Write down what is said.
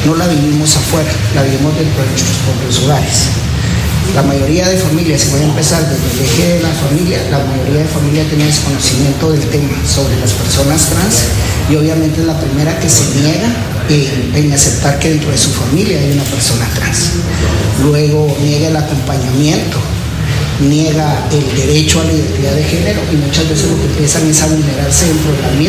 no la vivimos afuera, la vivimos dentro de nuestros propios hogares. La mayoría de familias, si voy a empezar desde el eje de la familia, la mayoría de familias tiene desconocimiento del tema sobre las personas trans y obviamente es la primera que se niega en aceptar que dentro de su familia hay una persona trans. Luego niega el acompañamiento, niega el derecho a la identidad de género y muchas veces lo que empiezan es a vulnerarse dentro de la misma